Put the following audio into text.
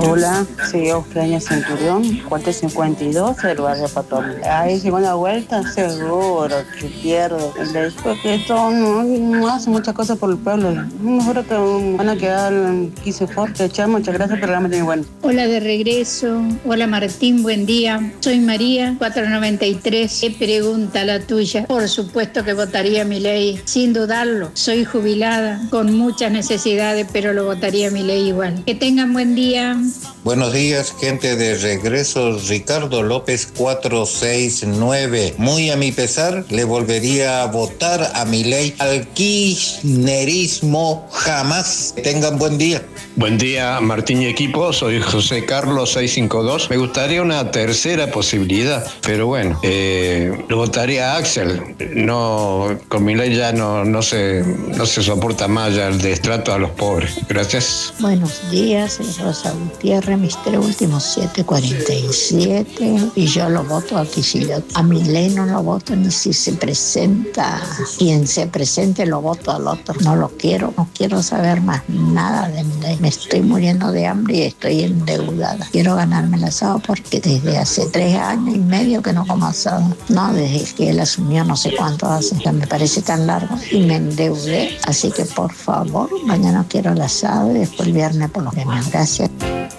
Hola, soy Eugenia Centurión, cuarto 52 del barrio Patón. Ahí segunda vuelta, seguro que pierde. Porque esto no hace muchas cosas por el pueblo. Mejor que van a quedar 15 fuertes. Che, muchas gracias, el programa tiene bueno. Hola de regreso. Hola Martín, buen día. Soy María, 493. ¿Qué pregunta la tuya? Por supuesto que votaría Milei, sin dudarlo. Soy jubilada, con muchas necesidades, pero lo votaría Milei igual. Que tengan buen día. Buenos días, gente de regreso. Ricardo López 469. Muy a mi pesar, le volvería a votar a Milei. Al kirchnerismo jamás. Tengan buen día. Buen día, Martín y equipo. Soy José Carlos 652. Me gustaría una tercera posibilidad, pero bueno, lo votaría a Axel. No, con Milei ya no se soporta más ya el destrato a los pobres. Gracias. Buenos días, soy Rosa Gutiérrez, mis tres últimos 747 y yo lo voto a Kicillof. A Milei no lo voto ni si se presenta. Quien se presente lo voto al otro. No lo quiero, no quiero saber más nada de Milei. Me estoy muriendo de hambre y estoy endeudada. Quiero ganarme el asado porque desde hace 3 años y medio que no como asado. No, desde que él asumió no sé cuánto hace. Ya me parece tan largo y me endeudé. Así que por favor, mañana quiero el asado y después el viernes por los demás. Gracias.